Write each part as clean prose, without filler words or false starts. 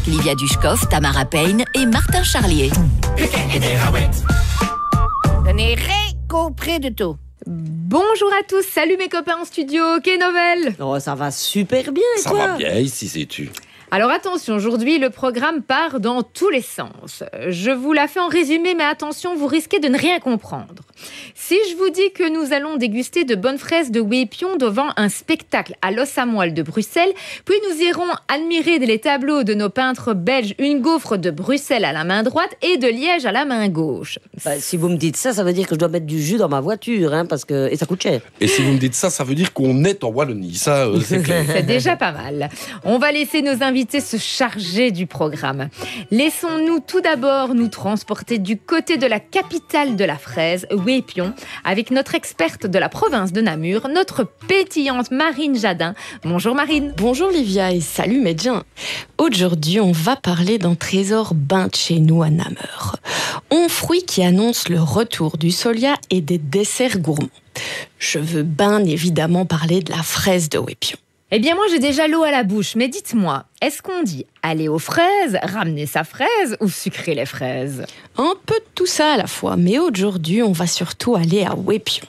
Livia Dushkov, Tamara Payne et Martin Charlier. Tenez compris de tout. Bonjour à tous, salut mes copains en studio, qu'est nouvelle? Oh, ça va super bien, et Ça toi? va bien ici, sais-tu. Alors attention, aujourd'hui le programme part dans tous les sens. Je vous la fais en résumé, mais attention, vous risquez de ne rien comprendre. Si je vous dis que nous allons déguster de bonnes fraises de Wépion devant un spectacle à l'os à moelle de Bruxelles, puis nous irons admirer les tableaux de nos peintres belges, une gaufre de Bruxelles à la main droite et de Liège à la main gauche. Si vous me dites ça, ça veut dire que je dois mettre du jus dans ma voiture, hein, et ça coûte cher. Et si vous me dites ça, ça veut dire qu'on est en Wallonie. Ça, c'est clair. C'est déjà pas mal. On va laisser nos invités se charger du programme. Laissons-nous tout d'abord nous transporter du côté de la capitale de la fraise, Wépion, avec notre experte de la province de Namur, notre pétillante Marine Jadin. Bonjour Marine. Bonjour Livia et salut Medjin. Aujourd'hui, on va parler d'un trésor bain de chez nous à Namur. Un fruit qui annonce le retour du solia et des desserts gourmands. Je veux bien évidemment parler de la fraise de Wépion. Eh bien moi j'ai déjà l'eau à la bouche, mais dites-moi, est-ce qu'on dit aller aux fraises, ramener sa fraise ou sucrer les fraises? Un peu de tout ça à la fois, mais aujourd'hui on va surtout aller à Wépion.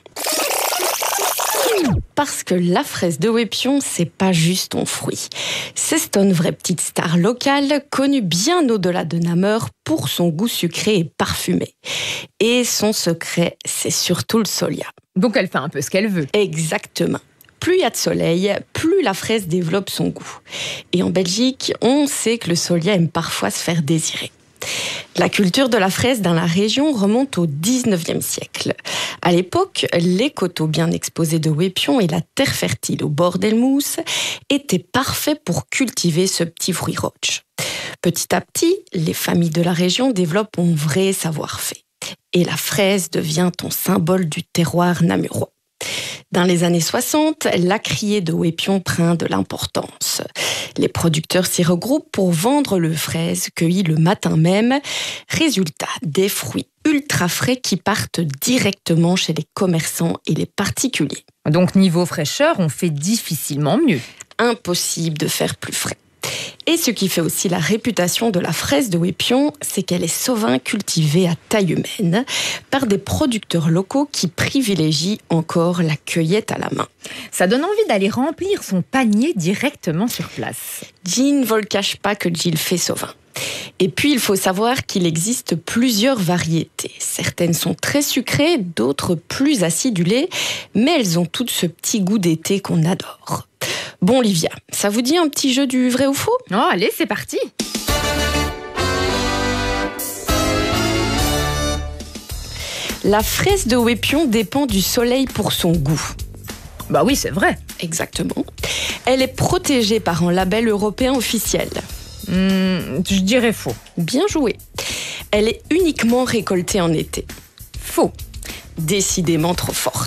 Parce que la fraise de Wépion, c'est pas juste un fruit. C'est une vraie petite star locale, connue bien au-delà de Namur pour son goût sucré et parfumé. Et son secret, c'est surtout le solia. Donc elle fait un peu ce qu'elle veut. Exactement. Plus il y a de soleil, plus la fraise développe son goût. Et en Belgique, on sait que le solia aime parfois se faire désirer. La culture de la fraise dans la région remonte au 19e siècle. À l'époque, les coteaux bien exposés de Wépion et la terre fertile au bord d'Elmousse étaient parfaits pour cultiver ce petit fruit roche. Petit à petit, les familles de la région développent un vrai savoir-faire. Et la fraise devient un symbole du terroir namurois. Dans les années 60, la criée de Wépion prend de l'importance. Les producteurs s'y regroupent pour vendre le fraise cueilli le matin même. Résultat, des fruits ultra frais qui partent directement chez les commerçants et les particuliers. Donc niveau fraîcheur, on fait difficilement mieux. Impossible de faire plus frais. Et ce qui fait aussi la réputation de la fraise de Wépion, c'est qu'elle est souvent cultivée à taille humaine par des producteurs locaux qui privilégient encore la cueillette à la main. Ça donne envie d'aller remplir son panier directement sur place. Jean ne le cache pas que Gilles fait souvent. Et puis, il faut savoir qu'il existe plusieurs variétés. Certaines sont très sucrées, d'autres plus acidulées, mais elles ont toutes ce petit goût d'été qu'on adore. Bon, Livia, ça vous dit un petit jeu du vrai ou faux? Oh, allez, c'est parti! La fraise de Wépion dépend du soleil pour son goût. Bah oui, c'est vrai. Exactement. Elle est protégée par un label européen officiel. Je dirais faux. Bien joué. Elle est uniquement récoltée en été. Faux. Décidément trop forte.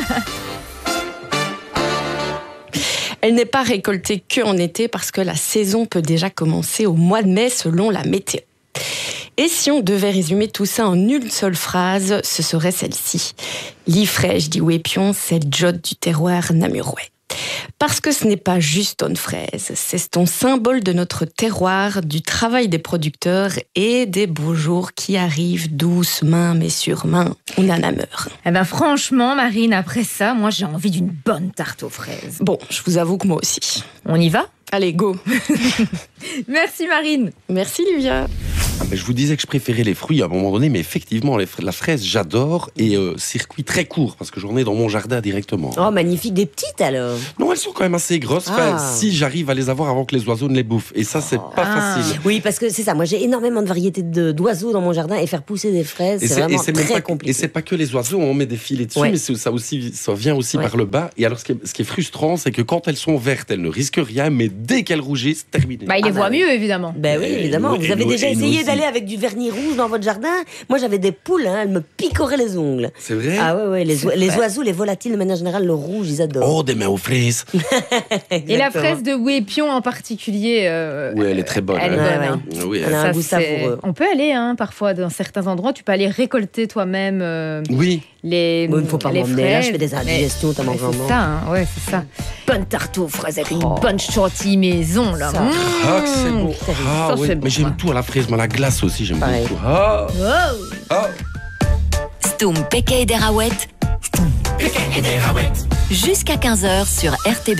Elle n'est pas récoltée qu'en été parce que la saison peut déjà commencer au mois de mai selon la météo. Et si on devait résumer tout ça en une seule phrase, ce serait celle-ci. L'ifraîche dit Wépion, c'est le jod du terroir namurois. Parce que ce n'est pas juste une fraise, c'est un symbole de notre terroir, du travail des producteurs et des beaux jours qui arrivent doucement mais sûrement. On en a Namur. Eh ben franchement, Marine, après ça, moi j'ai envie d'une bonne tarte aux fraises. Bon, je vous avoue que moi aussi. On y va? Allez, go. Merci Marine. Merci Livia. Je vous disais que je préférais les fruits à un moment donné, mais effectivement, la fraise, j'adore. Et circuit très court, parce que j'en ai dans mon jardin directement. Oh, magnifique, des petites alors. Non, elles sont quand même assez grosses. Enfin, si j'arrive à les avoir avant que les oiseaux ne les bouffent. Et ça, c'est pas facile. Oui, parce que c'est ça. Moi, j'ai énormément de variétés d'oiseaux dans mon jardin et faire pousser des fraises, c'est vraiment très compliqué. Et c'est pas que les oiseaux, on met des filets dessus, mais ça vient aussi par le bas. Et alors, ce qui est frustrant, c'est que quand elles sont vertes, elles ne risquent rien, mais dès qu'elles rougissent, c'est terminé. Bah, il les voit mieux, évidemment. Ben oui, évidemment. Vous avez déjà essayé d'aller avec du vernis rouge dans votre jardin? Moi, j'avais des poules, elles me picoraient les ongles. C'est vrai? Ah ouais, les oiseaux, les volatiles, de manière générale, le rouge, ils adorent. Oh, des mains aux fraises. Et la fraise de Wépion en particulier. Oui, elle est très bonne. Elle est bonne. Hein. Oui, elle a un goût savoureux. On peut aller, parfois, dans certains endroits, tu peux aller récolter toi-même oui. les il ne faut pas les m'emmener fraises. là, je fais des indigestions, t'as C'est ça, ouais, c'est ça. bonne tarte aux fraises avec une bonne chantilly maison, là. Ça. Ah, que c'est bon. Ah, ça, oui. c'est bon, Mais j'aime hein. tout à la fraise, mais la glace aussi, j'aime Pareil. beaucoup. Ah, Wow. ah. Stoum Pequet et des Raouettes. Jusqu'à 15h sur RTB.